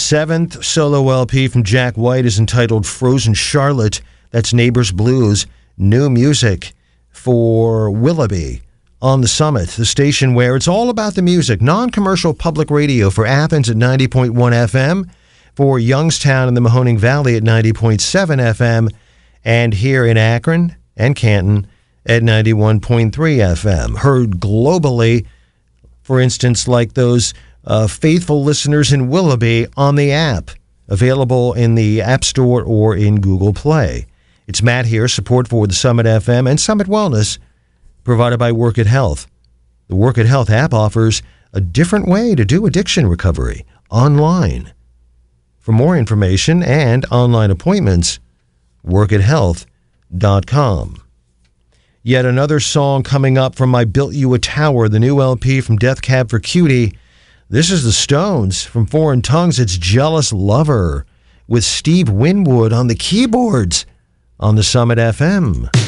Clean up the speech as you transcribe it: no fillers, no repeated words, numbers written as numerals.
7th solo LP from Jack White is entitled Frozen Charlotte. That's Neighbors Blues, new music for Willoughby on the Summit, the station where it's all about the music. Non-commercial public radio for Athens at 90.1 FM, for Youngstown and the Mahoning Valley at 90.7 FM, and here in Akron and Canton at 91.3 FM. Heard globally, for instance, like those faithful listeners in Willoughby on the app, available in the App Store or in Google Play. It's Matt here, support for the Summit FM and Summit Wellness, provided by Work It Health. The Work It Health app offers a different way to do addiction recovery online. For more information and online appointments, workithealth.com. Yet another song coming up from I Built You a Tower, the new LP from Death Cab for Cutie. This is the Stones from Foreign Tongues. It's Jealous Lover with Steve Winwood on the keyboards on the Summit FM.